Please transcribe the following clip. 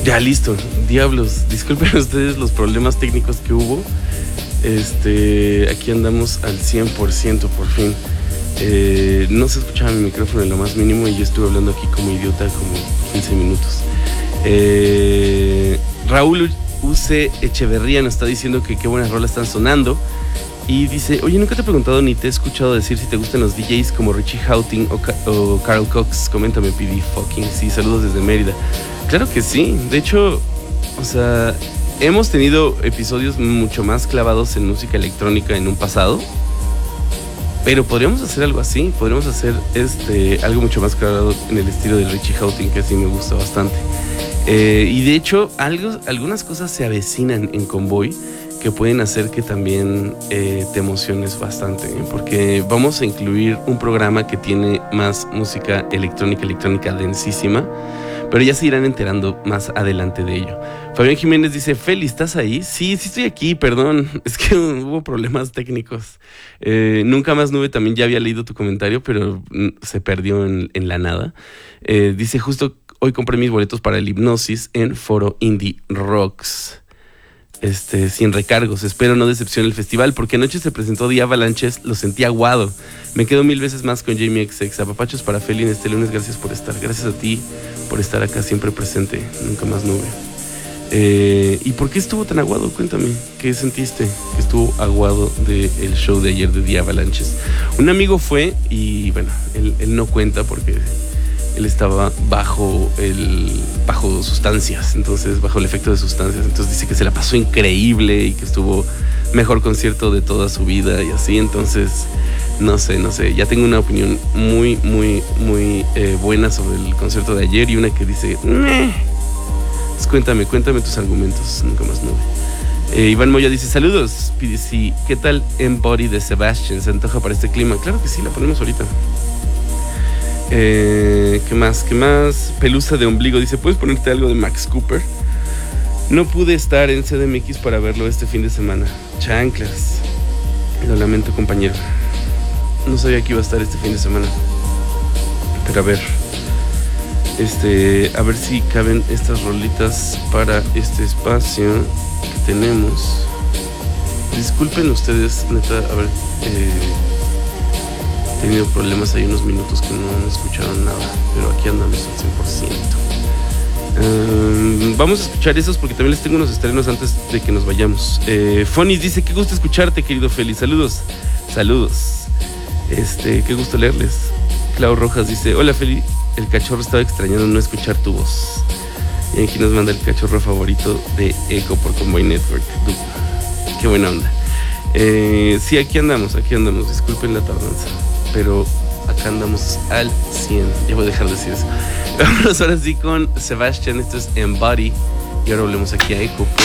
Ya, listo. Diablos, disculpen ustedes los problemas técnicos que hubo. Aquí andamos al 100% por fin. No se escuchaba mi micrófono en lo más mínimo y yo estuve hablando aquí como idiota como 15 minutos. Raúl UC Echeverría nos está diciendo que qué buenas rolas están sonando. Y dice, oye, nunca te he preguntado ni te he escuchado decir si te gustan los DJs como Richie Houghton o Carl Cox. Coméntame, PD fucking. Sí, saludos desde Mérida. Claro que sí. De hecho, o sea, hemos tenido episodios mucho más clavados en música electrónica en un pasado. Pero podríamos hacer algo así. Podríamos hacer algo mucho más clavado en el estilo de Richie Houghton, que así me gusta bastante. Y de hecho, algunas cosas se avecinan en Convoy que pueden hacer que también te emociones bastante, porque vamos a incluir un programa que tiene más música electrónica densísima, pero ya se irán enterando más adelante de ello. Fabián Jiménez dice, Feli, ¿estás ahí? Sí estoy aquí, perdón, es que hubo problemas técnicos. Nunca más nube, también ya había leído tu comentario, pero se perdió en la nada. Dice, justo hoy compré mis boletos para el Hipnosis en Foro Indie Rocks. Sin recargos, espero no decepcione el festival, porque anoche se presentó The Avalanches, lo sentí aguado. Me quedo 1000 veces más con Jamie XX. Apapachos para Feli en este lunes, gracias por estar. Gracias a ti por estar acá siempre presente, nunca más nube. ¿Y por qué estuvo tan aguado? Cuéntame, ¿qué sentiste que estuvo aguado del show de ayer de The Avalanches? Un amigo fue y bueno, él no cuenta porque él estaba bajo sustancias, entonces bajo el efecto de sustancias, entonces dice que se la pasó increíble y que estuvo mejor concierto de toda su vida y así. Entonces no sé, ya tengo una opinión muy buena sobre el concierto de ayer y una que dice pues cuéntame tus argumentos, nunca más nube. Iván Moya dice, saludos PDC, ¿qué tal Embody de Sebastian? ¿Se antoja para este clima? Claro que sí, la ponemos ahorita. ¿Qué más? Pelusa de ombligo dice, ¿puedes ponerte algo de Max Cooper? No pude estar en CDMX para verlo este fin de semana. Chanclas. Lo lamento, compañero. No sabía que iba a estar este fin de semana. Pero a ver. A ver si caben estas rolitas para este espacio que tenemos. Disculpen ustedes, neta, a ver. He tenido problemas ahí unos minutos que no escucharon nada, pero aquí andamos al 100%. Vamos a escuchar esos porque también les tengo unos estrenos antes de que nos vayamos. Fonis dice, qué gusto escucharte, querido Feli. Saludos. Qué gusto leerles. Clau Rojas dice, hola Feli, el cachorro estaba extrañando no escuchar tu voz. Y aquí nos manda el cachorro favorito de Echo por Convoy Network. Qué buena onda. Sí, aquí andamos. Disculpen la tardanza, pero acá andamos al 100. Ya voy a dejar de decir eso. Vámonos ahora sí con Sebastian. Esto es Embody. Y ahora volvemos aquí a Echo.